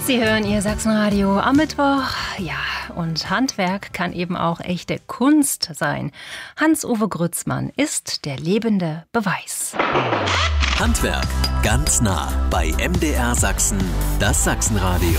Sie hören Ihr Sachsenradio am Mittwoch. Ja, und Handwerk kann eben auch echte Kunst sein. Hans-Uwe Grützmann ist der lebende Beweis. Handwerk ganz nah bei MDR Sachsen, das Sachsenradio.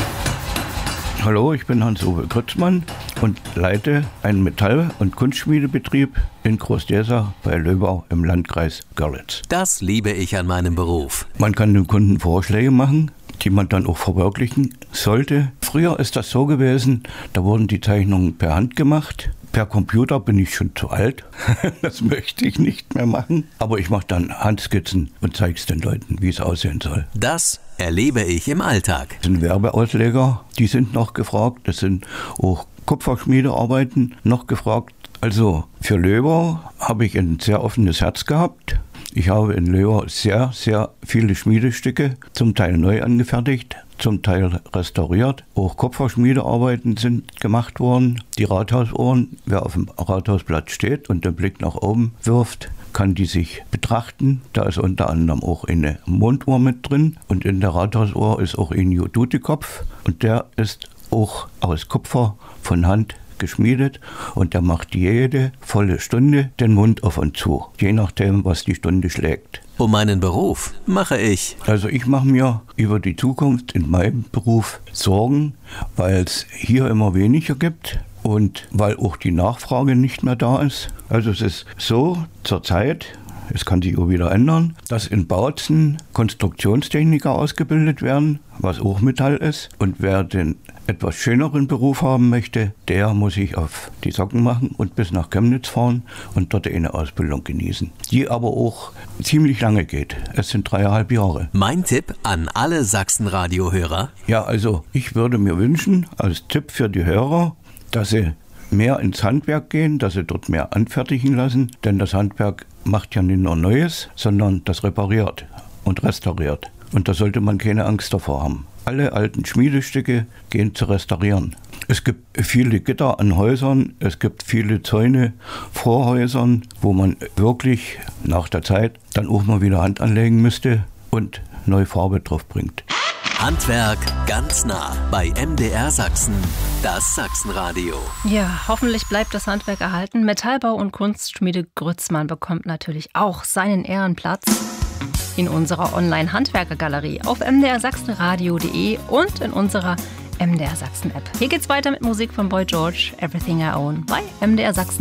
Hallo, ich bin Hans-Uwe Grützmann und leite einen Metall- und Kunstschmiedebetrieb in Groß-Dessau bei Löbau im Landkreis Görlitz. Das liebe ich an meinem Beruf. Man kann dem Kunden Vorschläge machen, die man dann auch verwirklichen sollte. Früher ist das so gewesen, da wurden die Zeichnungen per Hand gemacht. Per Computer bin ich schon zu alt. Das möchte ich nicht mehr machen. Aber ich mache dann Handskizzen und zeige es den Leuten, wie es aussehen soll. Das erlebe ich im Alltag. Das sind Werbeausleger, die sind noch gefragt. Das sind auch Kupferschmiedearbeiten noch gefragt. Also für Löbau habe ich ein sehr offenes Herz gehabt. Ich habe in Löbau sehr, sehr viele Schmiedestücke, zum Teil neu angefertigt, zum Teil restauriert. Auch Kupferschmiedearbeiten sind gemacht worden. Die Rathausuhren, wer auf dem Rathausplatz steht und den Blick nach oben wirft, kann die sich betrachten. Da ist unter anderem auch eine Monduhr mit drin. Und in der Rathausuhr ist auch ein Juduti-Kopf. Und der ist auch aus Kupfer von Hand geschmiedet und der macht jede volle Stunde den Mund auf und zu, je nachdem, was die Stunde schlägt. Um meinen Beruf mache ich. Also ich mache mir über die Zukunft in meinem Beruf Sorgen, weil es hier immer weniger gibt und weil auch die Nachfrage nicht mehr da ist. Also es ist so zurzeit, es kann sich auch wieder ändern, dass in Bautzen Konstruktionstechniker ausgebildet werden, was auch Metall ist. Und wer den etwas schöneren Beruf haben möchte, der muss sich auf die Socken machen und bis nach Chemnitz fahren und dort eine Ausbildung genießen, die aber auch ziemlich lange geht. Es sind 3,5 Jahre. Mein Tipp an alle Sachsenradio-Hörer? Ja, also ich würde mir wünschen, als Tipp für die Hörer, dass sie mehr ins Handwerk gehen, dass sie dort mehr anfertigen lassen, denn das Handwerk macht ja nicht nur Neues, sondern das repariert und restauriert. Und da sollte man keine Angst davor haben. Alle alten Schmiedestücke gehen zu restaurieren. Es gibt viele Gitter an Häusern, es gibt viele Zäune vor Häusern, wo man wirklich nach der Zeit dann auch mal wieder Hand anlegen müsste und neue Farbe drauf bringt. Handwerk ganz nah bei MDR Sachsen, das Sachsenradio. Ja, hoffentlich bleibt das Handwerk erhalten. Metallbau- und Kunstschmiede Grützmann bekommt natürlich auch seinen Ehrenplatz in unserer Online-Handwerkergalerie auf mdrsachsenradio.de und in unserer MDR Sachsen-App. Hier geht's weiter mit Musik von Boy George, Everything I Own bei MDR Sachsen.